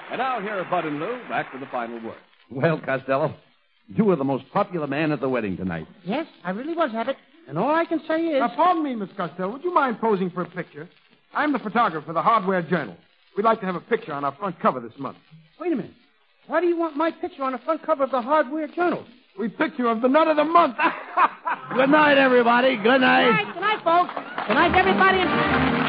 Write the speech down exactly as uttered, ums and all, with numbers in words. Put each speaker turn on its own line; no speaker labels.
And now here are Bud and Lou back with the final word.
Well, Costello, you were the most popular man at the wedding tonight.
Yes, I really was, Abbott. And all I can say is...
Now, pardon me, Miss Costello. Would you mind posing for a picture? I'm the photographer for the Hardware Journal. We'd like to have a picture on our front cover this month.
Wait a minute. Why do you want my picture on the front cover of the Hardware Journal?
We picture of the nut of the month.
Good night, everybody. Good night.
Good night. Good night, folks. Good night, everybody.